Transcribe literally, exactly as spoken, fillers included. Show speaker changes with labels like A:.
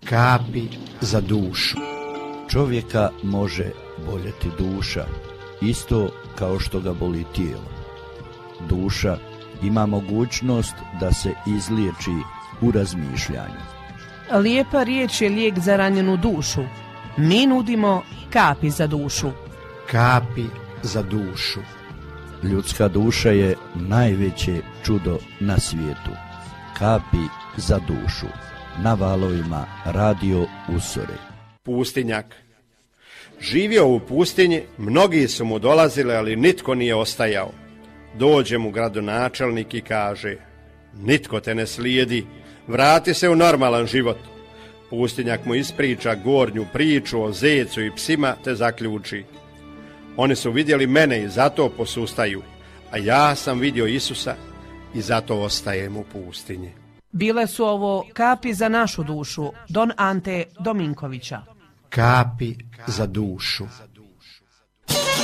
A: Kapi za dušu.
B: Čovjeka može boljeti duša, isto kao što ga boli tijelo. Duša ima mogućnost da se izliječi u razmišljanju.
C: Lijepa riječ je lijek za ranjenu dušu. Mi nudimo kapi za dušu.
A: Kapi za dušu.
B: Ljudska duša je najveće čudo na svijetu. Kapi za dušu. Na valovima Radio Usore.
D: Pustinjak. Živio u pustinji, mnogi su mu dolazili, ali nitko nije ostajao. Dođe mu gradonačelnik i kaže: nitko te ne slijedi, vrati se u normalan život. Pustinjak mu ispriča gornju priču o zecu i psima te zaključi: oni su vidjeli mene i zato posustaju, a ja sam vidio Isusa i zato ostajem u pustinji.
C: Bile su ovo kapi za našu dušu, Don Ante Dominkovića.
A: Kapi za dušu.